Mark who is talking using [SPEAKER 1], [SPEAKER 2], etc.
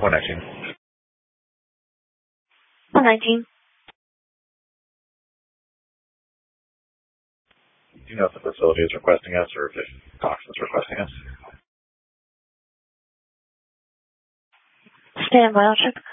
[SPEAKER 1] 119.
[SPEAKER 2] 119.
[SPEAKER 1] Do you know if the facility is requesting us or if Cox is requesting us?
[SPEAKER 2] Stand by, I'll check.